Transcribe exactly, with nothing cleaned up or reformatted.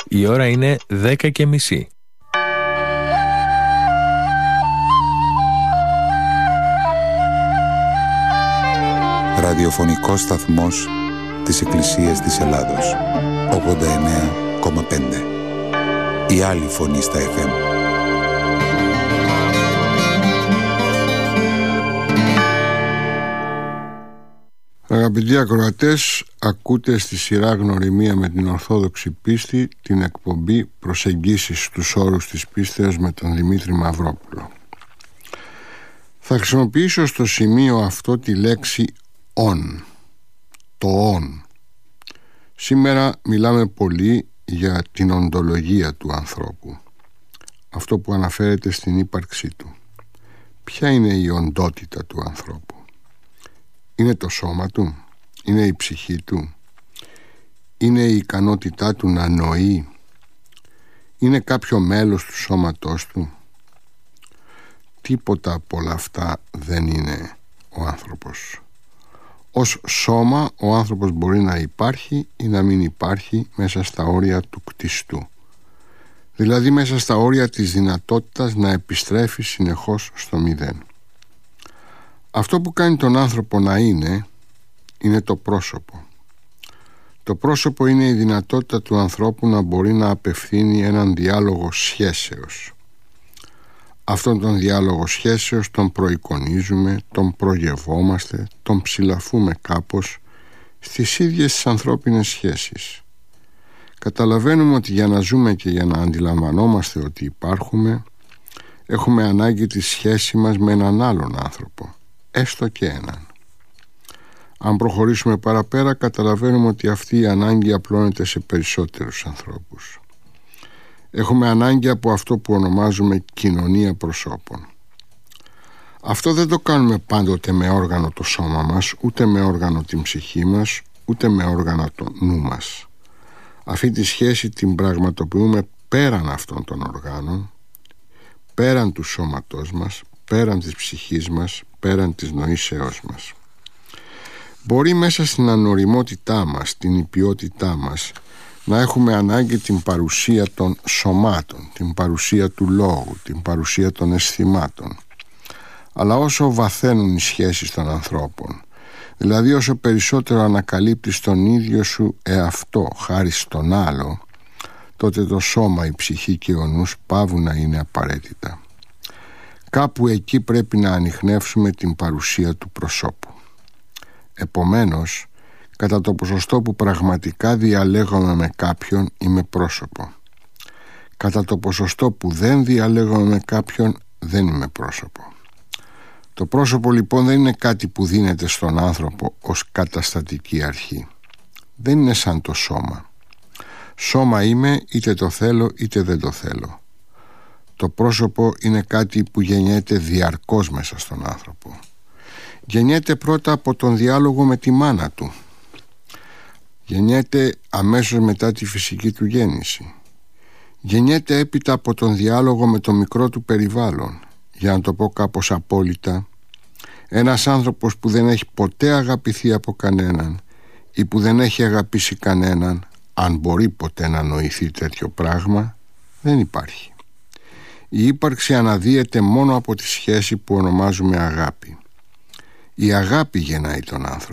Η ώρα είναι δέκα και μισή. Ραδιοφωνικός σταθμός της Εκκλησίας της Ελλάδος. ογδόντα εννέα κόμμα πέντε. Η άλλη φωνή στα εφ εμ. Αγαπητοί ακροατές, ακούτε στη σειρά Γνωριμία με την Ορθόδοξη Πίστη την εκπομπή Προσεγγίσεις στους όρους της πίστεως με τον Δημήτρη Μαυρόπουλο. Θα χρησιμοποιήσω στο σημείο αυτό τη λέξη «ον», το «ον». Σήμερα μιλάμε πολύ για την οντολογία του ανθρώπου, αυτό που αναφέρεται στην ύπαρξή του. Ποια είναι η οντότητα του ανθρώπου? Είναι το σώμα του? Είναι η ψυχή του? Είναι η ικανότητά του να νοεί? Είναι κάποιο μέλος του σώματός του? Τίποτα από όλα αυτά δεν είναι ο άνθρωπος. Ως σώμα ο άνθρωπος μπορεί να υπάρχει ή να μην υπάρχει μέσα στα όρια του κτιστού. Δηλαδή μέσα στα όρια της δυνατότητας να επιστρέφει συνεχώς στο μηδέν. Αυτό που κάνει τον άνθρωπο να είναι, είναι το πρόσωπο. Το πρόσωπο είναι η δυνατότητα του ανθρώπου να μπορεί να απευθύνει έναν διάλογο σχέσεως. Αυτόν τον διάλογο σχέσεως τον προεικονίζουμε, τον προγευόμαστε, τον ψηλαφούμε κάπως στις ίδιες τις ανθρώπινες σχέσεις. Καταλαβαίνουμε ότι για να ζούμε και για να αντιλαμβανόμαστε ότι υπάρχουμε, έχουμε ανάγκη τη σχέση μας με έναν άλλον άνθρωπο, έστω και έναν. Αν προχωρήσουμε παραπέρα, καταλαβαίνουμε ότι αυτή η ανάγκη απλώνεται σε περισσότερους ανθρώπους. Έχουμε ανάγκη από αυτό που ονομάζουμε κοινωνία προσώπων. Αυτό δεν το κάνουμε πάντοτε με όργανο το σώμα μας, ούτε με όργανο την ψυχή μας, ούτε με όργανο το νου μας. Αυτή τη σχέση την πραγματοποιούμε πέραν αυτών των οργάνων, πέραν του σώματός μας, πέραν της ψυχής μας, πέραν της νοήσεώς μας. Μπορεί μέσα στην ανοριμότητά μας, την υπιότητά μας, να έχουμε ανάγκη την παρουσία των σωμάτων, την παρουσία του λόγου, την παρουσία των αισθημάτων. Αλλά όσο βαθαίνουν οι σχέσεις των ανθρώπων, δηλαδή όσο περισσότερο ανακαλύπτεις τον ίδιο σου εαυτό χάρη στον άλλο, τότε το σώμα, η ψυχή και ο νους πάβουν να είναι απαραίτητα. Κάπου εκεί πρέπει να ανιχνεύσουμε την παρουσία του προσώπου. Επομένως, κατά το ποσοστό που πραγματικά διαλέγομαι με κάποιον, είμαι πρόσωπο. Κατά το ποσοστό που δεν διαλέγομαι με κάποιον, δεν είμαι πρόσωπο. Το πρόσωπο λοιπόν δεν είναι κάτι που δίνεται στον άνθρωπο ως καταστατική αρχή. Δεν είναι σαν το σώμα. Σώμα είμαι είτε το θέλω είτε δεν το θέλω. Το πρόσωπο είναι κάτι που γεννιέται διαρκώς μέσα στον άνθρωπο. Γεννιέται πρώτα από τον διάλογο με τη μάνα του. Γεννιέται αμέσως μετά τη φυσική του γέννηση. Γεννιέται έπειτα από τον διάλογο με το μικρό του περιβάλλον. Για να το πω κάπως απόλυτα, ένας άνθρωπος που δεν έχει ποτέ αγαπηθεί από κανέναν ή που δεν έχει αγαπήσει κανέναν, αν μπορεί ποτέ να νοηθεί τέτοιο πράγμα, δεν υπάρχει. Η ύπαρξη αναδύεται μόνο από τη σχέση που ονομάζουμε αγάπη. Η αγάπη γεννάει τον άνθρωπο.